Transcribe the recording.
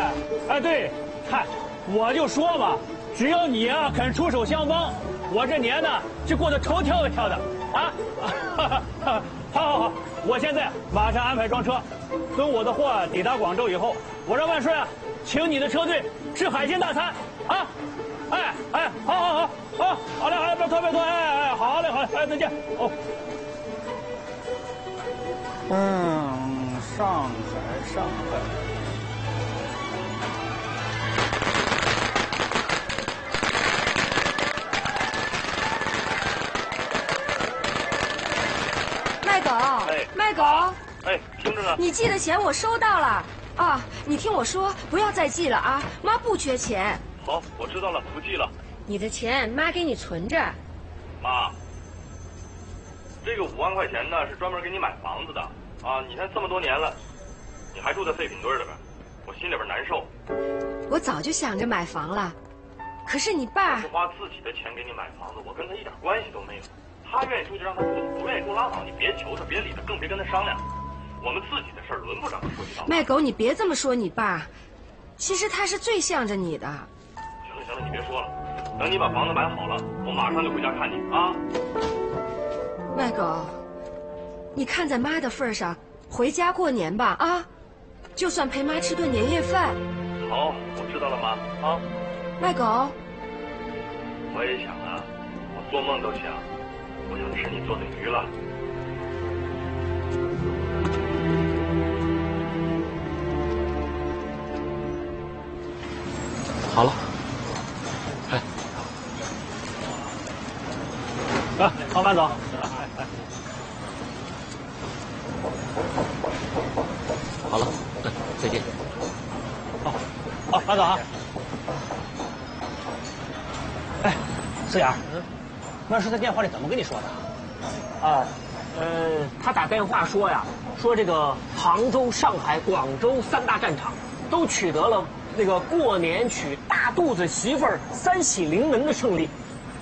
哎，对，嗨，我就说嘛，只要你啊肯出手相帮，我这年呢就过得头跳一跳的啊！好，我现在马上安排装车，等我的货抵达广州以后，我让万顺啊请你的车队吃海鲜大餐啊！哎，好，好嘞，拜托，哎，好嘞，哎，再见哦。上海。 麦狗， 哎，听着呢。 你寄的钱我收到了啊！你听我说，不要再寄了啊！妈不缺钱。 好，我知道了，不寄了。 你的钱妈给你存着。 妈，这个5万块钱呢是专门给你买房子的啊！你看这么多年了，你还住在废品堆里边，我心里边难受。 我早就想着买房了，可是你爸是花自己的钱给你买房子，我跟他一点关系都没有。他愿意住就让他住，不愿意住拉倒，你别求他，别理他，更别跟他商量。我们自己的事儿轮不着他说句道。 麦狗，你别这么说你爸，其实他是最向着你的。 行了，你别说了，等你把房子买好了，我马上就回家看你啊。 麦狗，你看在妈的份上，回家过年吧啊，就算陪妈吃顿年夜饭。 好，我知道了，妈啊。 麦狗， 我也想啊，我做梦都想。我想吃你做的鱼了。 好了，哎， 老板走。 好了，再见。 好，班长啊。哎，四眼。那是在电话里怎么跟你说的？ 他打电话说呀，说这个杭州、上海、广州3大战场都取得了那个过年娶大肚子媳妇儿3喜临门的胜利，